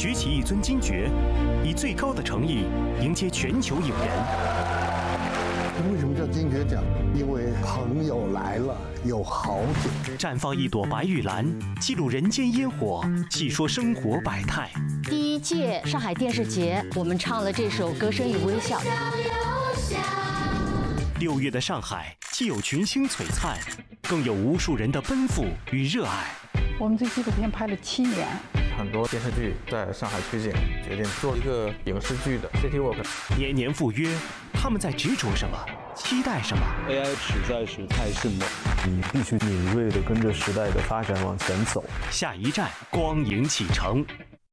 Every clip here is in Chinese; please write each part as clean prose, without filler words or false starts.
举起一尊金爵，以最高的诚意迎接全球影人。 为什么叫金爵奖？因为朋友来了，有好酒。 绽放一朵白玉兰，记录人间烟火，细说生活百态。 第1届上海电视节，我们唱了这首《歌声与微笑》。 6月的上海，既有群星璀璨，更有无数人的奔赴与热爱。 我们这纪录片拍了7年， 很多电视剧在上海取景，决定做一个影视剧的 City Walk。 年年赴约，他们在执着什么？期待什么 ？AI 实在是太迅猛， 你必须敏锐地跟着时代的发展往前走。 下一站，光影启程。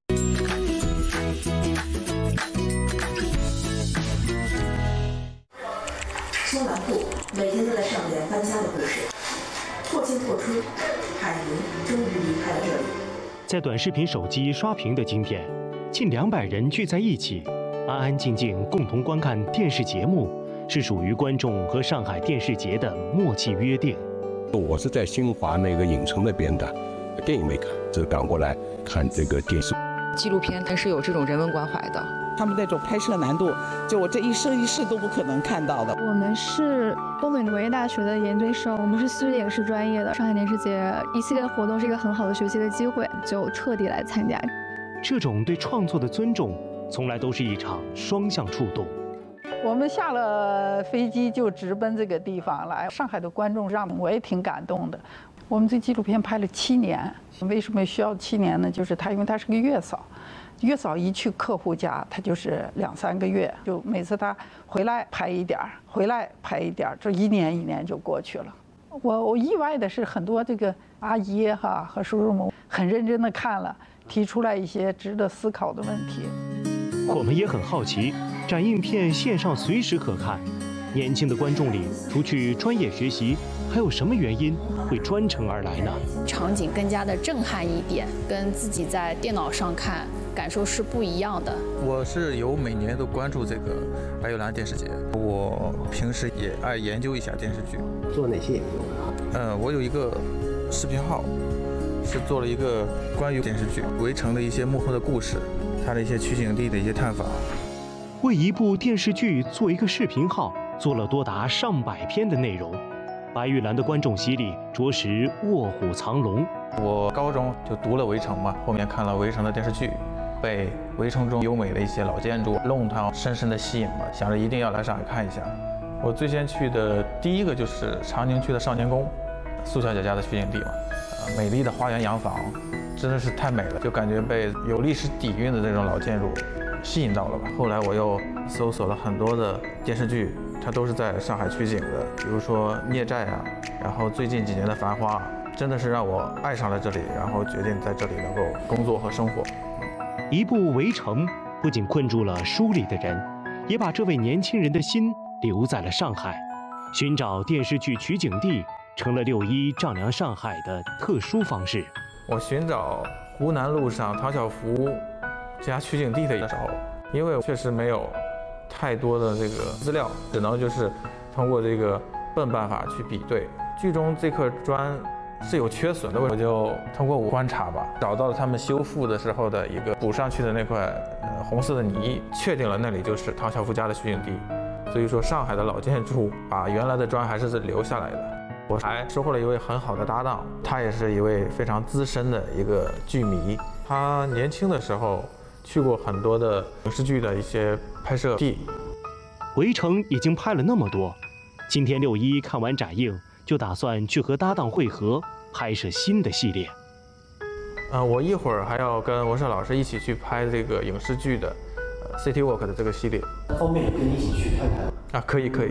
松兰铺每天都在上演搬家的故事，破镜破春，海云终于离开了这里。 在短视频手机刷屏的今天，近200人聚在一起，安安静静共同观看电视节目，是属于观众和上海电视节的默契约定。 我是在新华那个影城那边的，电影没看，只赶过来看这个电视。 纪录片它是有这种人文关怀的， 他们那种拍摄难度，就我这一生一世都不可能看到的。 我们是东北农业大学的研究生，我们是戏剧影视专业的。上海电视节一系列活动是一个很好的学习的机会，就特地来参加。 这种对创作的尊重，从来都是一场双向触动。 我们下了飞机就直奔这个地方来，上海的观众让我也挺感动的。我们这纪录片拍了7年，为什么需要7年呢？就是因为它是个月嫂，月嫂一去客户家，他就是2、3个月，就每次他回来拍一点儿，回来拍一点儿，这1年1年就过去了。我意外的是，很多这个阿姨和叔叔们很认真的看了，提出来一些值得思考的问题。 我们也很好奇，展映片线上随时可看，年轻的观众里，除去专业学习，还有什么原因会专程而来呢？ 场景更加的震撼一点，跟自己在电脑上看感受是不一样的。 我是每年都关注这个白玉兰电视节，我平时也爱研究一下电视剧。 做哪些研究？ 我有一个视频号，是做了一个关于电视剧《围城》的一些幕后的故事，它的一些取景地的一些探访。 为一部电视剧做一个视频号，做了多达上百篇的内容。白玉兰的观众席里着实卧虎藏龙。 我高中就读了《围城》嘛，后面看了《围城》的电视剧，被《围城》中优美的一些老建筑、弄堂深深的吸引了，想着一定要来上海看一下。我最先去的第一个就是长宁区的少年宫，苏小姐家的取景地嘛，美丽的花园洋房，真的是太美了，就感觉被有历史底蕴的这种老建筑吸引到了吧。后来我又搜索了很多的电视剧，它都是在上海取景的，比如说《孽债》啊，然后最近几年的《繁花》，真的是让我爱上了这里，然后决定在这里能够工作和生活。 一部《围城》不仅困住了书里的人，也把这位年轻人的心留在了上海。寻找电视剧取景地，成了6·1丈量上海的特殊方式。 我寻找湖南路上唐晓芙家取景地的时候，因为确实没有太多的这个资料，只能就是通过这个笨办法去比对。剧中这块砖是有缺损的，我就通过观察吧，找到了他们修复的时候的一个补上去的那块红色的泥，确定了那里就是唐晓芙家的取景地。所以说，上海的老建筑把原来的砖还是留下来的。我还收获了一位很好的搭档，他也是一位非常资深的一个剧迷。他年轻的时候去过很多的影视剧的一些拍摄地。 围城已经拍了那么多，今天6·1看完展映，就打算去和搭档会合，拍摄新的系列。 我一会儿还要跟文胜老师一起去拍这个影视剧的City Walk 的这个系列。 方便跟你一起去看看？ 可以。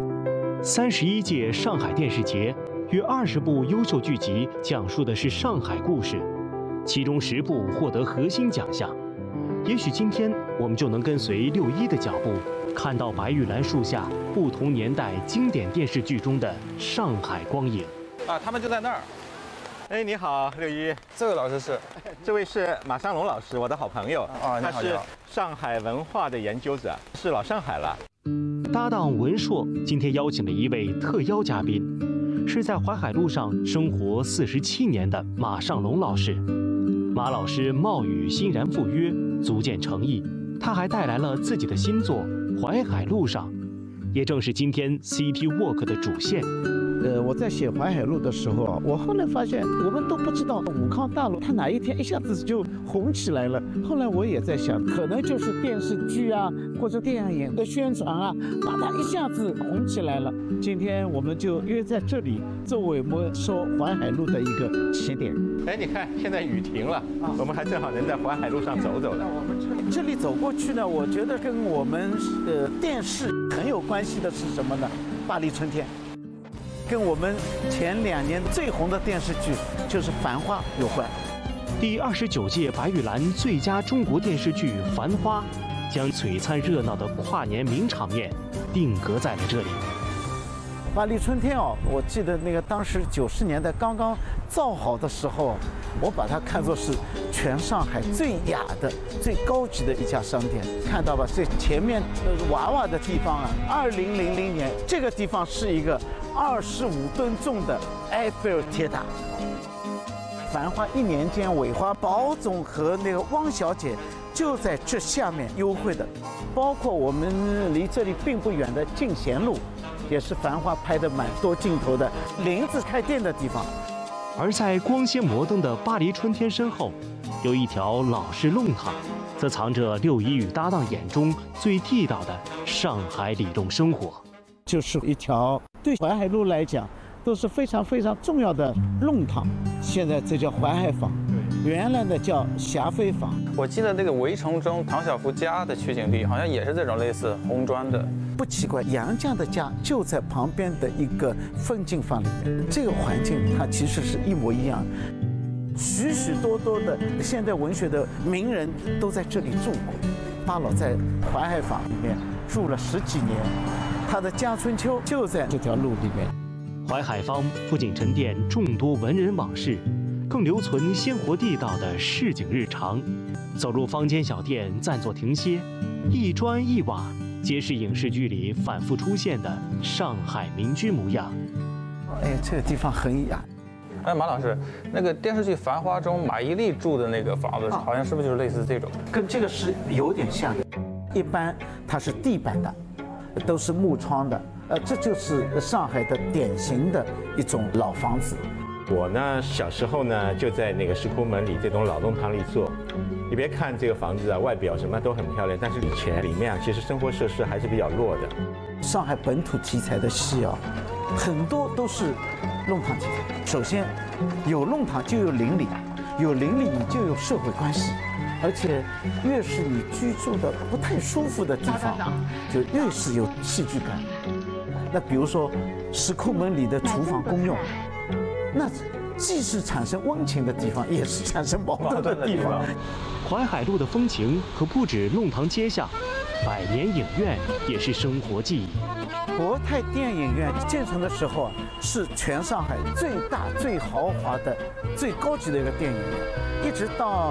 31届上海电视节约20部优秀剧集，讲述的是上海故事，其中10部获得核心奖项。也许今天我们就能跟随6·1的脚步，看到白玉兰树下不同年代经典电视剧中的上海光影。 他们就在那儿。哎，你好，6·1。 这位老师是？ 这位是马尚龙老师，我的好朋友。他是上海文化的研究者，是老上海了。 搭档文硕今天邀请了一位特邀嘉宾，是在淮海路上生活47年的马尚龙老师。 马老师冒雨欣然赴约，足见诚意。他还带来了自己的新作《淮海路上》，也正是今天 City Walk 的主线。 我在写淮海路的时候啊，我后来发现我们都不知道武康大路它哪一天一下子就红起来了。后来我也在想，可能就是电视剧啊或者电影的宣传啊，把它一下子红起来了。今天我们就约在这里，作为我们说淮海路的一个起点。 哎，你看现在雨停了，我们还正好能在淮海路上走走呢。 这里走过去呢，我觉得跟我们电视很有关系的是什么呢？巴黎春天。跟我们前2年最红的电视剧就是《繁花》有关。 第29届白玉兰最佳中国电视剧《繁花》将璀璨热闹的跨年名场面定格在了这里。 巴黎春天哦，我记得那个当时90年代刚刚造好的时候，我把它看作是全上海最雅的、最高级的一家商店。看到吧，这前面娃娃的地方啊，2000年这个地方是一个25吨重的埃菲尔铁塔。繁花1年间，韦华、宝总和那个汪小姐就在这下面幽会的，包括我们离这里并不远的进贤路，也是繁花拍的蛮多镜头的林子开店的地方。 而在光鲜摩登的巴黎春天身后，有一条老式弄堂，则藏着6一与搭档眼中最地道的上海里弄生活。 就是一条对淮海路来讲都是非常非常重要的弄堂，现在这叫淮海坊，原来的叫霞飞坊。 我记得那个《围城》中唐晓芙家的取景地好像也是这种类似红砖的。 不奇怪，杨绛的家就在旁边的一个风景坊里面，这个环境它其实是一模一样。许许多多的现代文学的名人都在这里住过。巴老在淮海坊里面住了10几年，他的家春秋就在这条路里面。 淮海坊不仅沉淀众多文人往事，更留存鲜活地道的市井日常。走入坊间小店，暂作停歇，一砖一瓦皆是影视剧里反复出现的上海民居模样。 哎，这个地方很雅。 哎，马老师，那个电视剧《繁花》中马伊琍住的那个房子，好像是不是就是类似这种？ 跟这个是有点像的。一般它是地板的，都是木窗的。这就是上海的典型的一种老房子。 我呢，小时候呢就在那个石库门里这栋老弄堂里做。你别看这个房子啊，外表什么都很漂亮，但是以前里面啊，其实生活设施还是比较弱的。 上海本土题材的戏啊，很多都是弄堂题材。首先，有弄堂就有邻里，有邻里你就有社会关系，而且越是你居住的不太舒服的地方，就越是有戏剧感。那比如说石库门里的厨房公用，那既是产生温情的地方，也是产生矛盾的地方。 淮海路的风情可不止弄堂街巷，百年影院也是生活记忆。 国泰电影院建成的时候啊，是全上海最大、最豪华的、最高级的一个电影院。一直到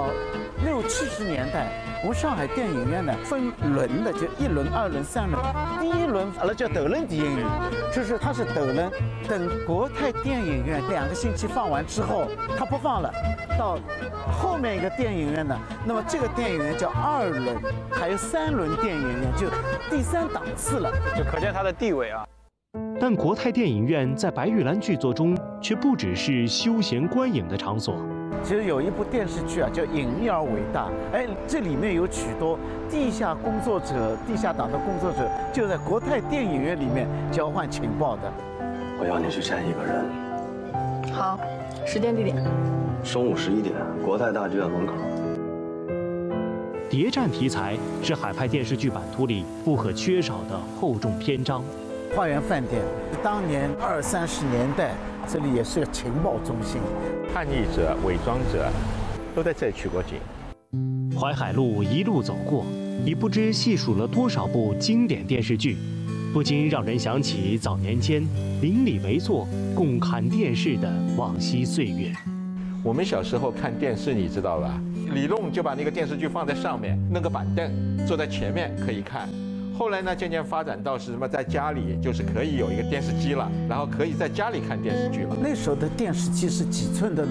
60、70年代，我们上海电影院呢分轮的，就1轮、2轮、3轮。第一轮阿拉叫斗轮电影院，就是它是斗轮。等国泰电影院2个星期放完之后，它不放了，到后面一个电影院呢，那么这个电影院叫2轮，还有3轮电影院，就第3档次了， 就可见它的地位啊。 但国泰电影院在白玉兰剧作中却不只是休闲观影的场所。 其实有一部电视剧啊，叫《隐秘而伟大》。哎，这里面有许多地下工作者、地下党的工作者，就在国泰电影院里面交换情报的。 我要你去见一个人。 好，时间地点。 中午11点，国泰大剧院门口。 谍战题材是海派电视剧版图里不可缺少的厚重篇章。 花园饭店，当年20、30年代，这里也是个情报中心。 叛逆者、伪装者都在这里取过景。 淮海路一路走过，已不知细数了多少部经典电视剧，不禁让人想起早年间邻里围坐共看电视的往昔岁月。 我们小时候看电视，你知道吧？李弄就把那个电视剧放在上面，弄个板凳，坐在前面可以看。后来呢，渐渐发展到是什么，在家里就是可以有一个电视机了，然后可以在家里看电视剧了。 那时候的电视机是几寸的呢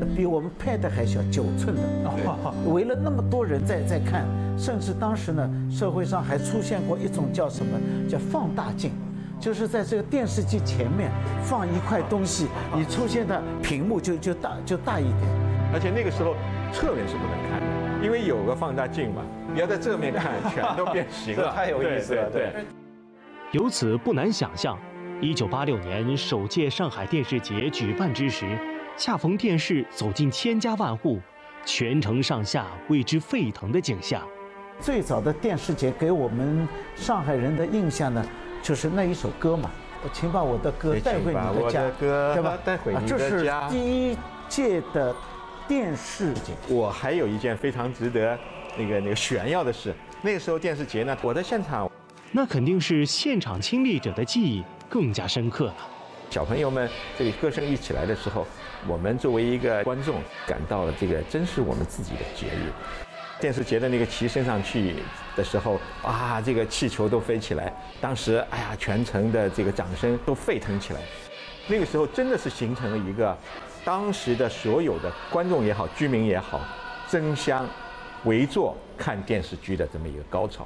比我们 Pad 还小，9寸的，围了那么多人在看，甚至当时呢，社会上还出现过一种叫什么叫放大镜，就是在这个电视机前面放一块东西，你出现的屏幕就大一点， 而且那个时候侧面是不能看的，因为有个放大镜嘛，你要在正面看，全都变形了， 太有意思了，对。 由此不难想象，1986年首届上海电视节举办之时，恰逢电视走进千家万户，全城上下为之沸腾的景象。 最早的电视节给我们上海人的印象呢，就是那一首歌嘛，我请把我的歌带回你的家，对吧？ 带回你的家。 这是第1届的电视节。 我还有一件非常值得那个炫耀的事，那个时候电视节呢，我在现场。 那肯定是现场亲历者的记忆更加深刻了。 小朋友们这个歌声一起来的时候，我们作为一个观众感到了这个真是我们自己的节日。电视节的那个旗升上去的时候，啊，这个气球都飞起来，当时哎呀，全城的这个掌声都沸腾起来。那个时候真的是形成了一个当时的所有的观众也好，居民也好，争相围坐看电视剧的这么一个高潮。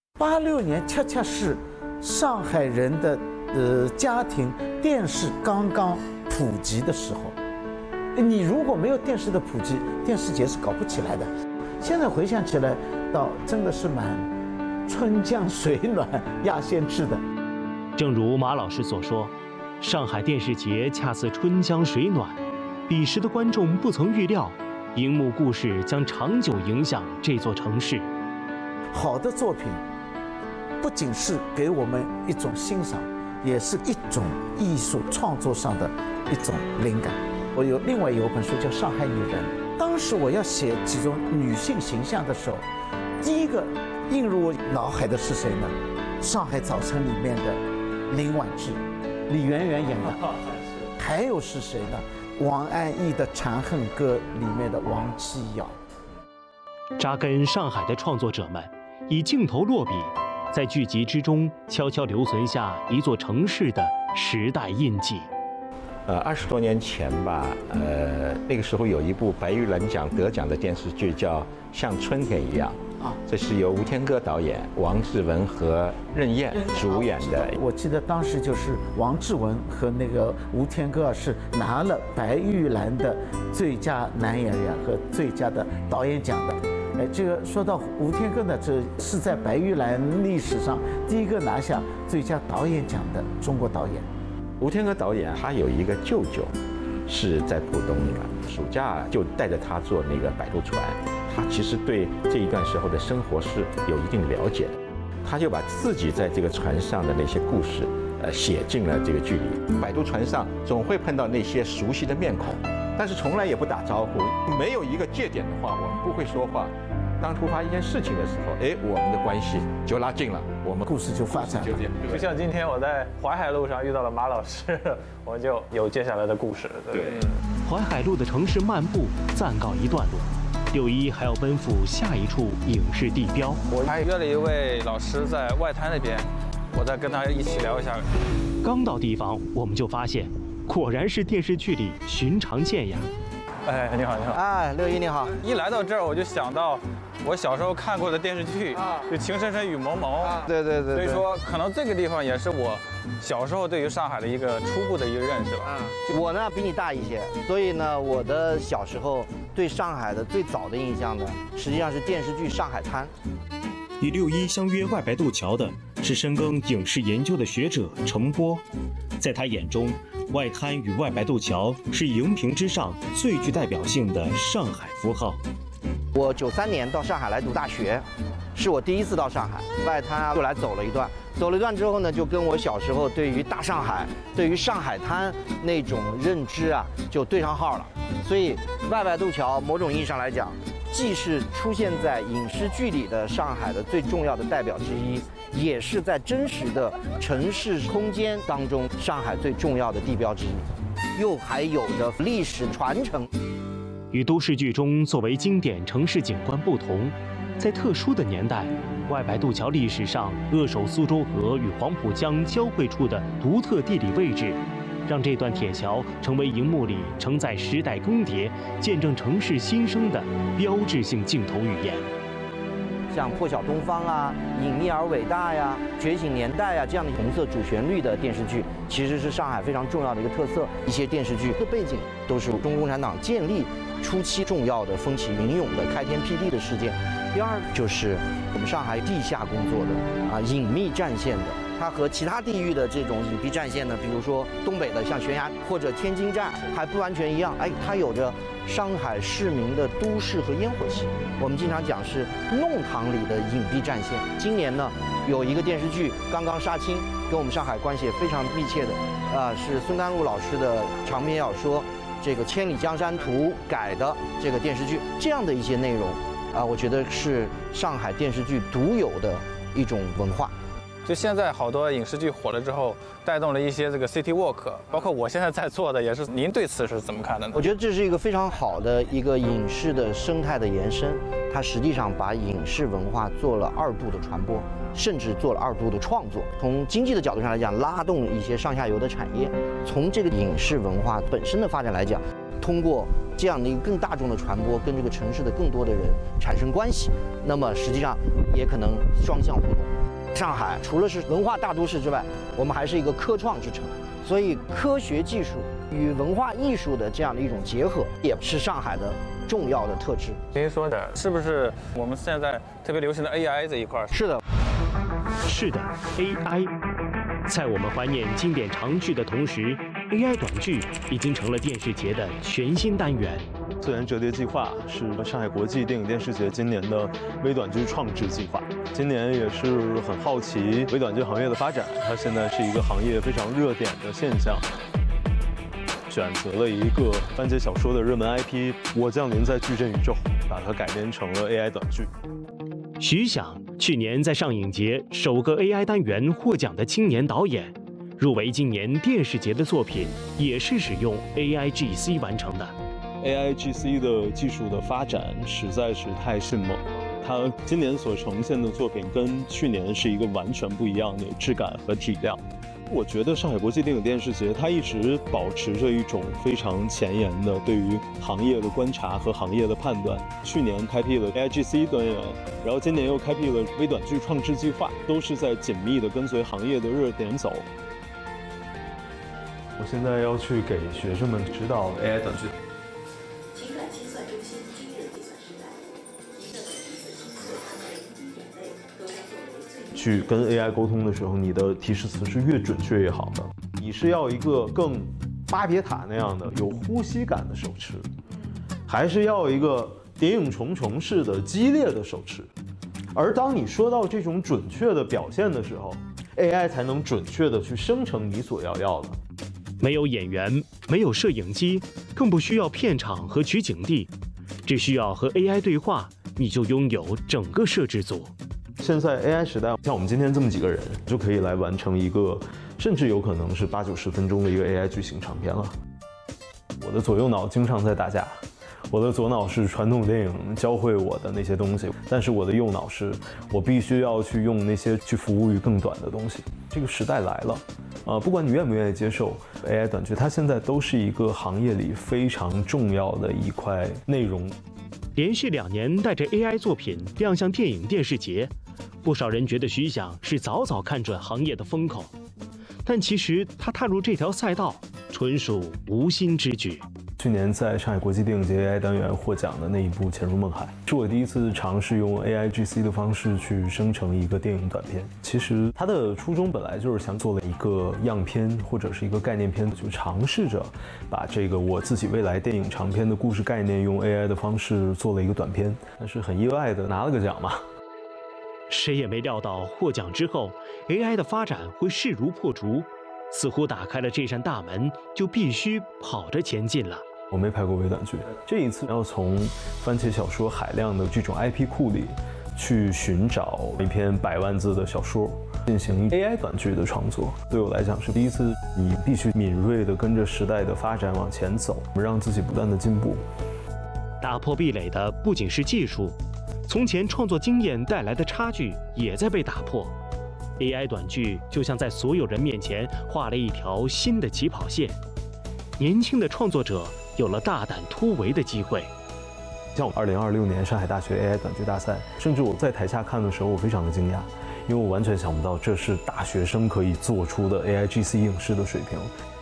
86年恰恰是上海人的家庭电视刚刚普及的时候。你如果没有电视的普及，电视节是搞不起来的。现在回想起来，倒真的是蛮春江水暖鸭先知的。 正如马老师所说，上海电视节恰似春江水暖，彼时的观众不曾预料，荧幕故事将长久影响这座城市。 好的作品不仅是给我们一种欣赏，也是一种艺术创作上的一种灵感。我另外有本书叫《上海女人》，当时我要写几种女性形象的时候，第一个映入我脑海的是谁呢？《上海早晨》里面的林婉芝，李圆圆演的。还有是谁呢？王安忆的《长恨歌》里面的王姬瑶。 扎根上海的创作者们，以镜头落笔，在剧集之中悄悄留存下一座城市的时代印记。 20多年前吧，那个时候有一部白玉兰奖得奖的电视剧叫《像春天一样》，这是由吴天歌导演，王志文和任燕主演的。 我记得当时就是王志文和那个吴天歌是拿了白玉兰的最佳男演员和最佳的导演奖的。这个说到吴天歌呢，这是在白玉兰历史上第一个拿下最佳导演奖的中国导演。 吴天歌导演他有一个舅舅是在浦东的，暑假就带着他坐那个摆渡船，他其实对这一段时候的生活是有一定了解的，他就把自己在这个船上的那些故事写进了这个剧里。摆渡船上总会碰到那些熟悉的面孔，但是从来也不打招呼，没有一个界点的话，我们不会说话。当突发一件事情的时候，我们的关系就拉近了，我们故事就发展了。 就像今天我在淮海路上遇到了马老师，我们就有接下来的故事。对， 淮海路的城市漫步暂告一段落，6·1还要奔赴下一处影视地标。 我还约了一位老师在外滩那边，我再跟他一起聊一下。 刚到地方，我们就发现，果然是电视剧里寻常见呀。 你好，你好。 6·1你好。 一来到这儿，我就想到我小时候看过的电视剧就《情深深雨蒙蒙》。 对。 所以说，可能这个地方也是我小时候对于上海的一个初步的一个认识吧。 我呢比你大一些，所以呢，我的小时候对上海的最早的印象呢，实际上是电视剧《上海滩》。 与6·1相约外白渡桥的是深耕影视研究的学者程波，在他眼中，外滩与外白渡桥是荧屏之上最具代表性的上海符号。 我93年到上海来读大学，是我第一次到上海，外滩就来走了一段。走了一段之后呢，就跟我小时候对于大上海、对于上海滩那种认知啊，就对上号了。所以外白渡桥某种意义上来讲，既是出现在影视剧里的上海的最重要的代表之一，也是在真实的城市空间当中上海最重要的地标之一，又还有着历史传承。 与都市剧中作为经典城市景观不同，在特殊的年代，外白渡桥历史上扼守苏州河与黄浦江交汇处的独特地理位置， 让这段铁桥成为荧幕里承载时代更迭、见证城市新生的标志性镜头语言。 像《破晓东方》啊、《隐秘而伟大》呀、《觉醒年代》啊这样的红色主旋律的电视剧，其实是上海非常重要的一个特色。一些电视剧的背景都是中国共产党建立初期重要的风起云涌的开天辟地的事件。第二就是我们上海地下工作的隐秘战线的。它和其他地域的这种隐蔽战线呢，比如说东北的像悬崖或者天津站还不完全一样，它有着上海市民的都市和烟火气。我们经常讲是弄堂里的隐蔽战线。今年呢，有一个电视剧刚刚杀青，跟我们上海关系也非常密切的，是孙甘露老师的长篇小说这个《千里江山图》改的这个电视剧，这样的一些内容我觉得是上海电视剧独有的一种文化。 就现在好多影视剧火了之后，带动了一些这个 City Walk， 包括我现在在做的也是。您对此是怎么看的呢？ 我觉得这是一个非常好的一个影视的生态的延伸，它实际上把影视文化做了2度的传播，甚至做了2度的创作。从经济的角度上来讲，拉动一些上下游的产业；从这个影视文化本身的发展来讲，通过这样的一个更大众的传播，跟这个城市的更多的人产生关系，那么实际上也可能双向互动。上海除了是文化大都市之外，我们还是一个科创之城，所以科学技术与文化艺术的这样的一种结合，也是上海的重要的特质。 您说的是不是我们现在特别流行的 AI 这一块？ 是的， 是的 ，AI。在我们怀念经典长剧的同时，AI 短剧已经成了电视节的全新单元。 自然折叠计划是上海国际电影电视节今年的微短剧创制计划。今年也是很好奇微短剧行业的发展，它现在是一个行业非常热点的现象。选择了一个番茄小说的热门 IP《我降临在矩阵宇宙》，把它改编成了 AI 短剧。 徐响去年在上影节首个 AI 单元获奖的青年导演，入围今年电视节的作品也是使用 AIGC 完成的。 AIGC 的技术的发展实在是太迅猛，它今年所呈现的作品跟去年是一个完全不一样的质感和体量。我觉得上海国际电影电视节它一直保持着一种非常前沿的对于行业的观察和行业的判断。去年开辟了 AIGC 单元，然后今年又开辟了微短剧创制计划，都是在紧密的跟随行业的热点走。我现在要去给学生们指导 AI 短剧。 情感清算中心均认计算时代，您的每一次倾诉和每一滴眼泪都将作为最去跟 AI 沟通的时候，你的提示词是越准确越好的。你是要一个更巴别塔那样的有呼吸感的手持，还是要一个谍影重重式的激烈的手持？而当你说到这种准确的表现的时候， AI 才能准确的去生成你所要的。 没有演员，没有摄影机，更不需要片场和取景地，只需要和 AI 对话，你就拥有整个摄制组。 现在 AI 时代，像我们今天这么几个人，就可以来完成一个，甚至有可能是80-90分钟的一个 AI 剧情长片了。我的左右脑经常在打架。我的左脑是传统电影教会我的那些东西，但是我的右脑是我必须要去用那些去服务于更短的东西。这个时代来了，不管你愿不愿意接受 AI 短剧，它现在都是一个行业里非常重要的一块内容。 连续2年带着 AI 作品亮相电影电视节，不少人觉得徐响是早早看准行业的风口，但其实他踏入这条赛道纯属无心之举。 去年在上海国际电影节 AI 单元获奖的那一部《潜入梦海》，是我第一次尝试用 AIGC 的方式去生成一个电影短片。其实它的初衷本来就是想做了一个样片或者是一个概念片，就尝试着把这个我自己未来电影长片的故事概念用 AI 的方式做了一个短片，但是很意外的拿了个奖嘛。 谁也没料到获奖之后 AI 的发展会势如破竹，似乎打开了这扇大门，就必须跑着前进了。 我没拍过微短剧，这一次要从番茄小说海量的这种 IP 库里去寻找一篇100万字的小说，进行 AI 短剧的创作。对我来讲是第一次，你必须敏锐地跟着时代的发展往前走，让自己不断地进步。 打破壁垒的不仅是技术，从前创作经验带来的差距也在被打破。 AI 短剧就像在所有人面前画了一条新的起跑线，年轻的创作者有了大胆突围的机会。 像2026年上海大学 AI 短剧大赛，甚至我在台下看的时候，我非常的惊讶，因为我完全想不到这是大学生可以做出的 AIGC 影视的水平。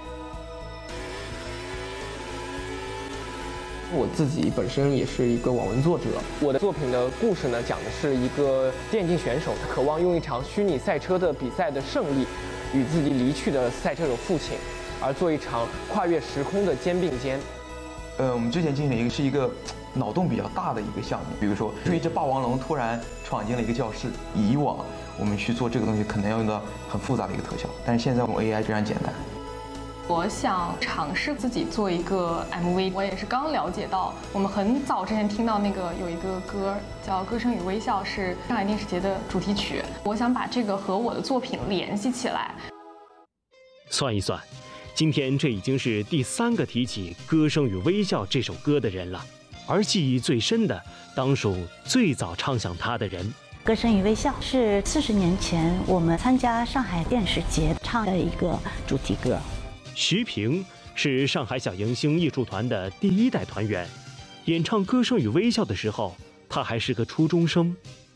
我自己本身也是一个网文作者，我的作品的故事呢，讲的是一个电竞选手，他渴望用一场虚拟赛车的比赛的胜利，与自己离去的赛车手父亲，而做一场跨越时空的肩并肩。 我们之前进行的是一个脑洞比较大的一个项目，比如说一只霸王龙突然闯进了一个教室，以往我们去做这个东西可能要用到很复杂的一个特效，但是现在用 AI 非常简单。 我想尝试自己做一个 MV， 我也是刚了解到，我们很早之前听到那个有一个歌叫《歌声与微笑》，是上海电视节的主题曲。我想把这个和我的作品联系起来。 算一算，今天这已经是第3个提起《歌声与微笑》这首歌的人了，而记忆最深的当属最早唱响它的人。 《歌声与微笑》是40年前我们参加上海电视节唱的一个主题歌。 徐平是上海小迎星艺术团的第1代团员，演唱《歌声与微笑》的时候，他还是个初中生。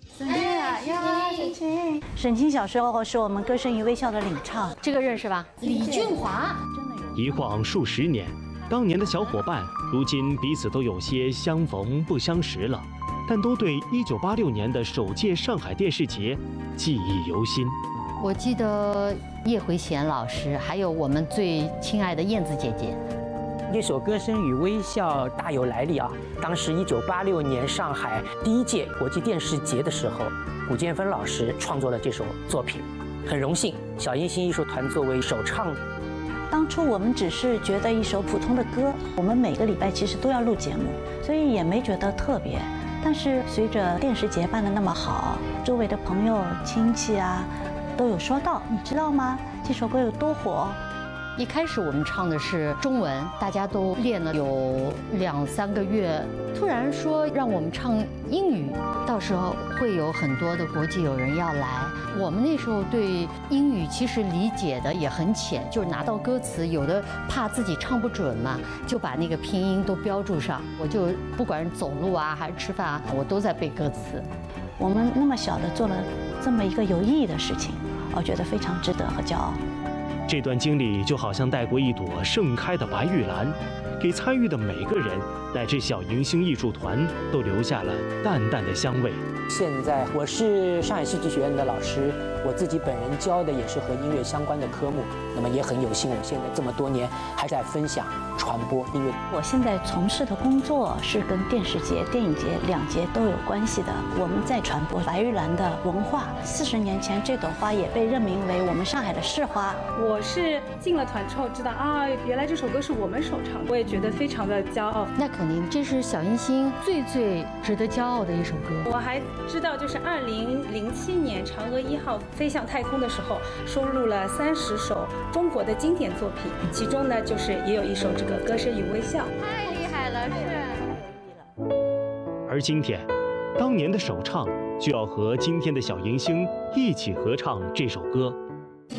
沈清小时候是我们《歌声与微笑》的领唱， 这个认识吧？李俊华。 一晃数十年，当年的小伙伴，如今彼此都有些相逢不相识了，但都对1986年的首届上海电视节记忆犹新。 我记得叶回贤老师，还有我们最亲爱的燕子姐姐。 这首《歌声与微笑》大有来历啊！当时1986年上海第1届国际电视节的时候，古建芬老师创作了这首作品，很荣幸小迎星艺术团作为首唱。 当初我们只是觉得一首普通的歌，我们每个礼拜其实都要录节目，所以也没觉得特别。但是随着电视节办得那么好，周围的朋友亲戚啊都有说到，你知道吗？这首歌有多火？ 一开始我们唱的是中文，大家都练了有2、3个月，突然说让我们唱英语，到时候会有很多的国际友人要来。我们那时候对英语其实理解的也很浅，就是拿到歌词，有的怕自己唱不准嘛，就把那个拼音都标注上。我就不管是走路啊还是吃饭啊，我都在背歌词。 我们那么小的做了这么一个有意义的事情，我觉得非常值得和骄傲。 这段经历就好像带过一朵盛开的白玉兰，给参与的每个人乃至小迎星艺术团都留下了淡淡的香味。 现在我是上海戏剧学院的老师，我自己本人教的也是和音乐相关的科目，那么也很有幸，我现在这么多年还在分享传播音乐。 我现在从事的工作是跟电视节、电影节2节都有关系的，我们在传播白玉兰的文化。40年前，这朵花也被任命为我们上海的市花。 我是进了团之后知道啊，原来这首歌是我们首唱，我也觉得非常的骄傲。 那肯定，这是小迎星最值得骄傲的一首歌。 我还知道，就是2007年嫦娥1号飞向太空的时候，收录了30首中国的经典作品，其中呢，就是也有一首这个《歌声与微笑》。 太厉害了，是。 而今天，当年的首唱就要和今天的小迎星一起合唱这首歌。